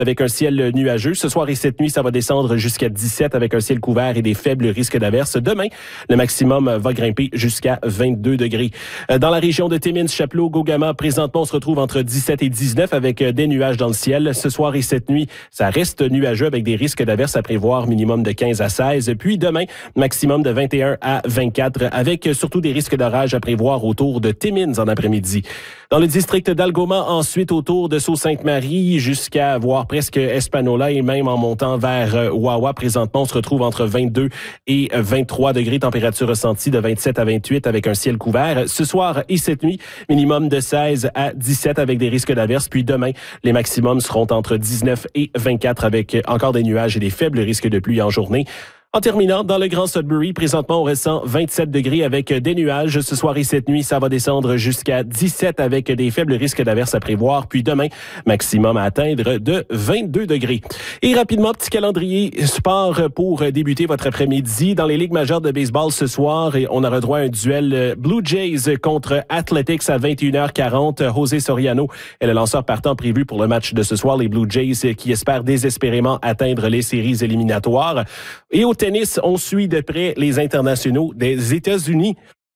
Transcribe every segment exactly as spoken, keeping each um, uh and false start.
avec un ciel nuageux. Ce soir et cette nuit, ça va descendre jusqu'à dix-sept avec un ciel couvert et des faibles risques d'averses. Demain, le maximum va grimper jusqu'à vingt-deux degrés. Dans la région de Timmins, Chapleau, Gogama, présentement, on se retrouve entre dix-sept et dix-neuf avec des nuages dans le ciel. Ce soir et cette nuit, ça reste nuageux avec des risques d'averses à prévoir, minimum de quinze à seize. Puis demain, maximum de vingt et un à vingt-quatre avec surtout des risques d'orage à prévoir autour de Timmins en après-midi. Dans le district d'Algoma, ensuite autour de Sault-Sainte-Marie jusqu'à voir presque Espanola et même en montant vers Wawa. Présentement, on se retrouve entre vingt-deux et vingt-trois degrés, température ressentie de vingt-sept à vingt-huit avec un ciel couvert. Ce soir et cette nuit, minimum de seize à dix-sept avec des risques d'averses. Puis demain, les maximums seront entre dix-neuf et vingt-quatre avec encore des nuages et des faibles risques de pluie en journée. En terminant, dans le Grand Sudbury, présentement, on ressent vingt-sept degrés avec des nuages. Ce soir et cette nuit, ça va descendre jusqu'à dix-sept avec des faibles risques d'averses à prévoir. Puis demain, maximum à atteindre de vingt-deux degrés. Et rapidement, petit calendrier sport pour débuter votre après-midi. Dans les ligues majeures de baseball ce soir, on aura droit à un duel Blue Jays contre Athletics à vingt et une heures quarante. José Soriano est le lanceur partant prévu pour le match de ce soir. Les Blue Jays qui espèrent désespérément atteindre les séries éliminatoires. Et au tennis, on suit de près les internationaux des États-Unis.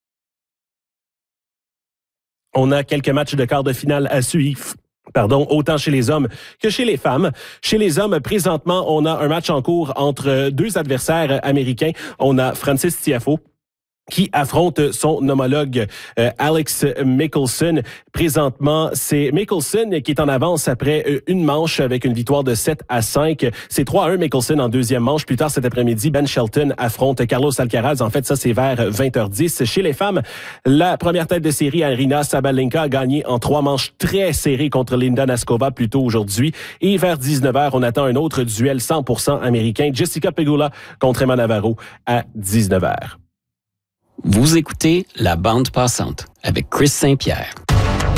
On a quelques matchs de quart de finale à suivre. Pardon, autant chez les hommes que chez les femmes. Chez les hommes, présentement, on a un match en cours entre deux adversaires américains. On a Francis Tiafoe qui affronte son homologue euh, Alex Michelson. Présentement, c'est Michelson qui est en avance après euh, une manche avec une victoire de sept à cinq. C'est trois à un Michelson en deuxième manche. Plus tard cet après-midi, Ben Shelton affronte Carlos Alcaraz. En fait, ça, c'est vers vingt heures dix. Chez les femmes, la première tête de série, Aryna Sabalenka, a gagné en trois manches très serrées contre Linda Naskova plus tôt aujourd'hui. Et vers dix-neuf heures, on attend un autre duel cent pour cent américain. Jessica Pegula contre Emma Navarro à dix-neuf heures. Vous écoutez La Bande passante avec Chris Saint-Pierre.